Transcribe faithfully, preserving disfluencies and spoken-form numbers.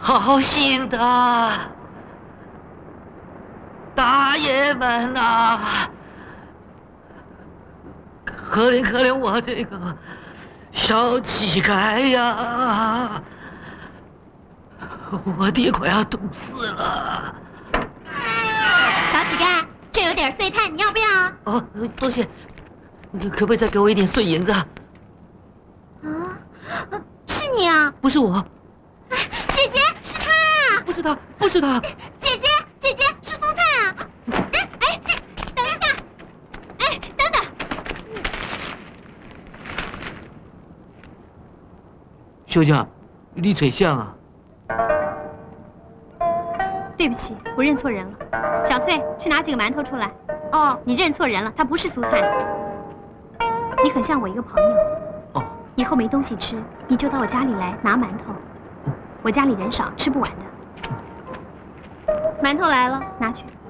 好心的大爷们呐，可怜可怜我这个小乞丐呀！我爹快要冻死了。 小乞丐，这有点碎炭，你要不要？ 哦，多谢。你可不可以再给我一点碎银子？啊， 是你啊？ 不是我。 姐姐，是他啊！ 不是他，不是他。 姐姐，姐姐，是苏灿啊！哎哎，等一下，哎，等等。 小姐，你最像啊。 对不起，我认错人了。小翠，去拿几个馒头出来。哦，你认错人了，他不是苏灿。你很像我一个朋友。 哦。 以后没东西吃，你就到我家里来拿馒头。我家里人少，吃不完的。馒头来了，拿去。